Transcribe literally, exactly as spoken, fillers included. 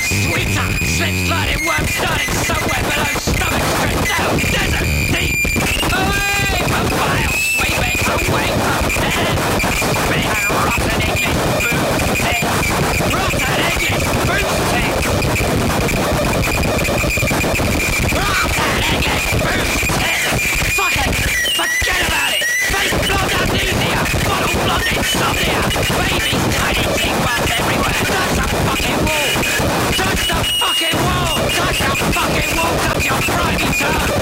sweeter. Slip sliding worm starting somewhere below stomach straight down. Desert deep. Away from vile sweeping. Away from death. Spitting on rotten English booze tits. Rotten English booze tits. Rotten English booze tits. Fuck it. Forget about it. Fake blonde amnesia. Bottle blonde insomnia. Baby's tiny cheek bumps everywhere. Touch the fucking wall. Touch the fucking wall. Touch the fucking wall. Touch your grimy tongue.